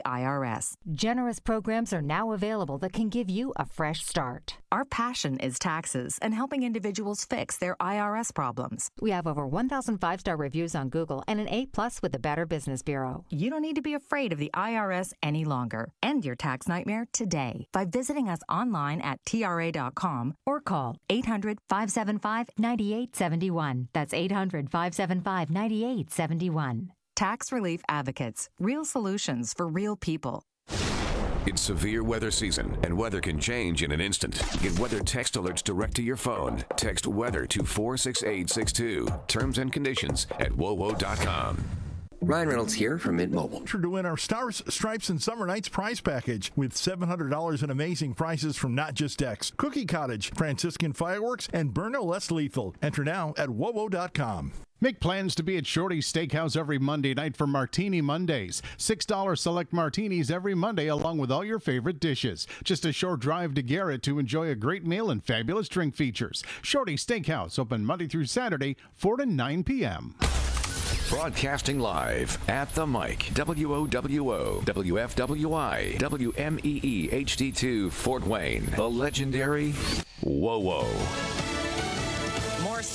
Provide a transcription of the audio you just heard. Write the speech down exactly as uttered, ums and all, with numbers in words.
I R S. Generous programs are now available that can give you a fresh start. Our passion is taxes and helping individuals fix their I R S problems. We have over one thousand five-star reviews on Google and an A plus with the Better Business Bureau. You don't need to be afraid of the I R S any longer. End your tax nightmare today by visiting us online at T R A dot com or call eight hundred, five seven five, nine eight seven one. That's eight hundred, five seven five, nine eight seven one. Tax Relief Advocates. Real solutions for real people. It's severe weather season, and weather can change in an instant. Get weather text alerts direct to your phone. Text weather to four six eight six two. Terms and conditions at W O W O dot com. Ryan Reynolds here from Mint Mobile. To win our Stars, Stripes, and Summer Nights prize package with seven hundred dollars in amazing prizes from Not Just X, Cookie Cottage, Franciscan Fireworks, and Burno Less Lethal. Enter now at W O W O dot com. Make plans to be at Shorty's Steakhouse every Monday night for Martini Mondays. six dollars select martinis every Monday along with all your favorite dishes. Just a short drive to Garrett to enjoy a great meal and fabulous drink features. Shorty's Steakhouse, open Monday through Saturday, four to nine p.m. Broadcasting live at the mic. W O W O, W F W I, W M E E H D two, Fort Wayne. The legendary W O W O.